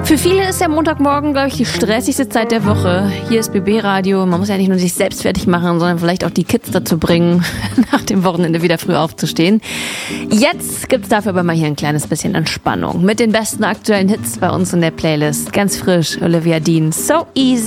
Für viele ist der Montagmorgen, glaube ich, die stressigste Zeit der Woche. Hier ist BB Radio. Man muss ja nicht nur sich selbst fertig machen, sondern vielleicht auch die Kids dazu bringen, nach dem Wochenende wieder früh aufzustehen. Jetzt gibt's dafür aber mal hier ein kleines bisschen Entspannung. Mit den besten aktuellen Hits bei uns in der Playlist. Ganz frisch, Olivia Dean. So easy.